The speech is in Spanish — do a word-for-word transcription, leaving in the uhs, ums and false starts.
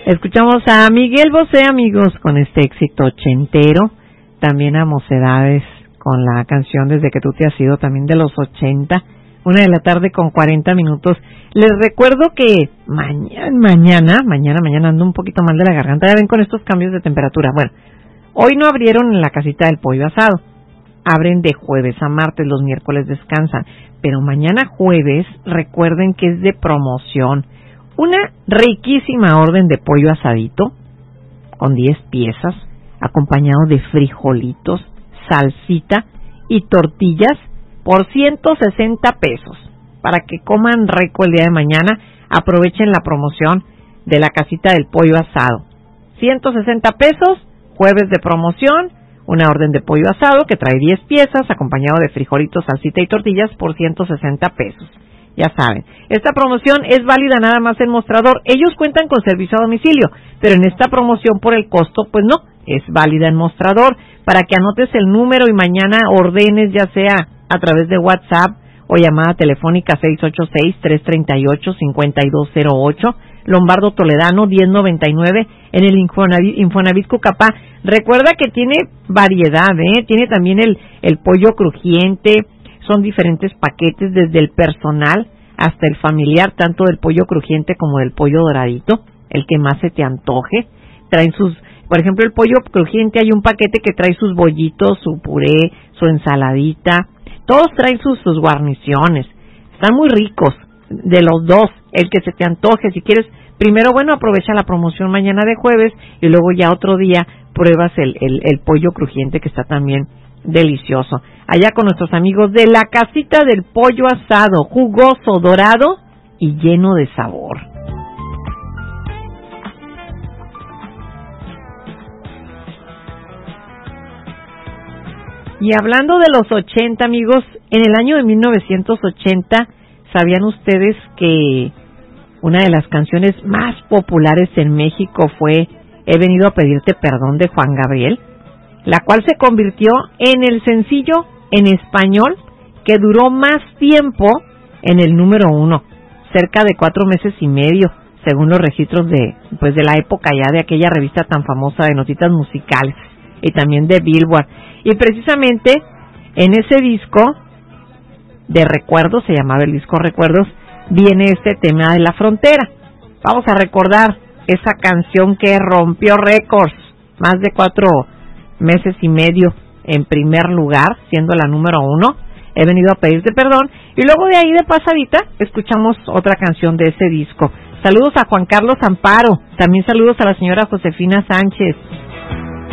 Escuchamos a Miguel Bosé, amigos, con este éxito ochentero. También a Mocedades con la canción Desde que tú te has ido, también de los ochenta. Una de la tarde con cuarenta minutos. Les recuerdo que mañana, mañana, mañana, mañana ando un poquito mal de la garganta. Ya ven con estos cambios de temperatura. Bueno, hoy no abrieron en la casita del pollo asado. Abren de jueves a martes, los miércoles descansan. Pero mañana jueves, recuerden que es de promoción. Una riquísima orden de pollo asadito, con diez piezas, acompañado de frijolitos, salsita y tortillas por ciento sesenta pesos. Para que coman rico el día de mañana, aprovechen la promoción de la casita del pollo asado. ciento sesenta pesos, jueves de promoción, una orden de pollo asado que trae diez piezas, acompañado de frijolitos, salsita y tortillas por ciento sesenta pesos. Ya saben, esta promoción es válida nada más en Mostrador. Ellos cuentan con servicio a domicilio, pero en esta promoción por el costo, pues no, es válida en Mostrador. Para que anotes el número y mañana ordenes, ya sea a través de WhatsApp o llamada telefónica seis ocho seis, tres tres ocho, cinco dos cero ocho, Lombardo Toledano diez noventa y nueve, en el Infonavit, Infonavit Cucapá. Recuerda que tiene variedad, ¿eh? Tiene también el, el pollo crujiente. Son diferentes paquetes, desde el personal hasta el familiar, tanto del pollo crujiente como del pollo doradito, el que más se te antoje. Traen sus, por ejemplo, el pollo crujiente, hay un paquete que trae sus bollitos, su puré, su ensaladita. Todos traen sus, sus guarniciones. Están muy ricos, de los dos, el que se te antoje. Si quieres, primero, bueno, aprovecha la promoción mañana de jueves y luego ya otro día pruebas el, el, el pollo crujiente, que está también delicioso. Allá con nuestros amigos de la casita del pollo asado, jugoso, dorado y lleno de sabor. Y hablando de los ochenta, amigos, en el año de mil novecientos ochenta, ¿sabían ustedes que una de las canciones más populares en México fue He venido a pedirte perdón, de Juan Gabriel? La cual se convirtió en el sencillo en español que duró más tiempo en el número uno, cerca de cuatro meses y medio, según los registros de, pues, de la época ya de aquella revista tan famosa de notitas musicales y también de Billboard. Y precisamente en ese disco de Recuerdos, se llamaba el disco Recuerdos, viene este tema de la frontera. Vamos a recordar esa canción que rompió récords, más de cuatro meses y medio en primer lugar, siendo la número uno. He venido a pedirte perdón. Y luego de ahí, de pasadita, escuchamos otra canción de ese disco. Saludos a Juan Carlos Amparo, también saludos a la señora Josefina Sánchez,